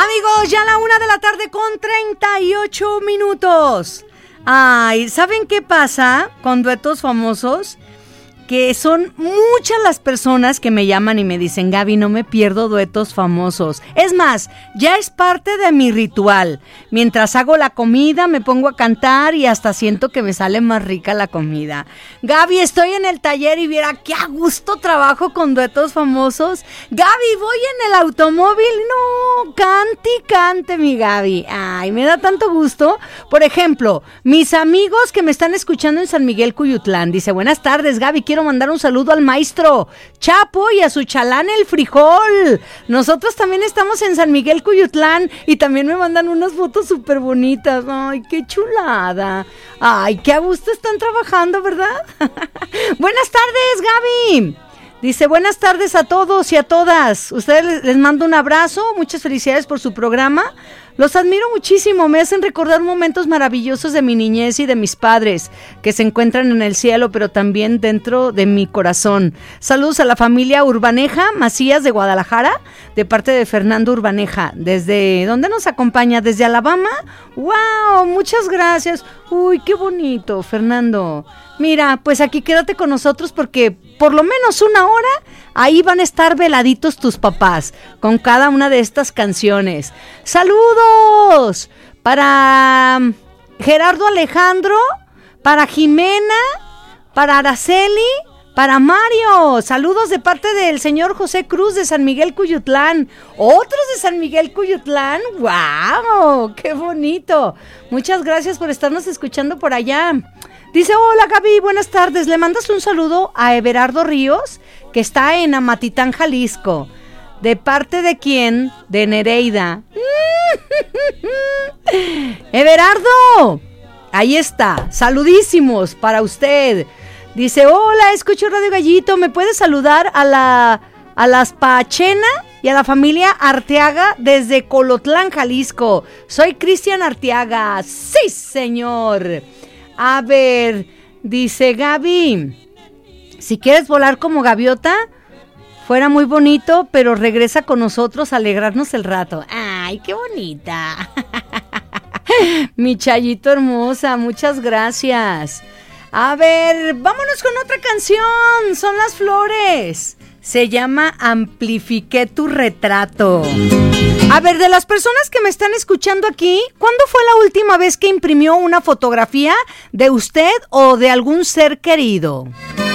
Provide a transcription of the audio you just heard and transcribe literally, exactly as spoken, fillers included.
Amigos, ya a la una de la tarde con treinta y ocho minutos. Ay, ¿saben qué pasa con duetos famosos? Que son muchas las personas que me llaman y me dicen, Gaby, no me pierdo duetos famosos. Es más, ya es parte de mi ritual. Mientras hago la comida, me pongo a cantar y hasta siento que me sale más rica la comida. Gaby, estoy en el taller y viera qué a gusto trabajo con duetos famosos. Gaby, voy en el automóvil. No, cante y cante, mi Gaby. Ay, me da tanto gusto. Por ejemplo, mis amigos que me están escuchando en San Miguel Cuyutlán. Dice, buenas tardes, Gaby, quiero mandar un saludo al maestro Chapo y a su chalán el frijol. Nosotros también estamos en San Miguel Cuyutlán y también me mandan unas fotos súper bonitas. Ay, qué chulada. Ay, qué a gusto están trabajando, ¿verdad? Buenas tardes, Gaby. Dice, buenas tardes a todos y a todas. Ustedes les, les mando un abrazo, muchas felicidades por su programa. Los admiro muchísimo, me hacen recordar momentos maravillosos de mi niñez y de mis padres, que se encuentran en el cielo, pero también dentro de mi corazón. Saludos a la familia Urbaneja Macías de Guadalajara, de parte de Fernando Urbaneja. ¿Desde dónde nos acompaña? ¿Desde Alabama? ¡Wow! Muchas gracias. Uy, qué bonito, Fernando. Mira, pues aquí quédate con nosotros porque por lo menos una hora ahí van a estar veladitos tus papás con cada una de estas canciones. ¡Saludos! Para Gerardo Alejandro, para Jimena, para Araceli, para Mario. Saludos de parte del señor José Cruz de San Miguel Cuyutlán. ¿Otros de San Miguel Cuyutlán? ¡Wow! ¡Qué bonito! Muchas gracias por estarnos escuchando por allá. Dice, hola Gaby, buenas tardes. Le mandas un saludo a Everardo Ríos, que está en Amatitán, Jalisco. ¿De parte de quién? De Nereida. Everardo, ahí está. Saludísimos para usted. Dice, hola, escucho Radio Gallito. ¿Me puedes saludar a la a las Pachena y a la familia Arteaga desde Colotlán, Jalisco? Soy Cristian Arteaga. Sí, señor. A ver, dice Gaby, si quieres volar como gaviota, fuera muy bonito, pero regresa con nosotros a alegrarnos el rato. ¡Ay, qué bonita! Mi Chayito hermosa, muchas gracias. A ver, vámonos con otra canción, Son las Flores. Se llama Amplifiqué tu retrato. A ver, de las personas que me están escuchando aquí, ¿cuándo fue la última vez que imprimió una fotografía de usted o de algún ser querido?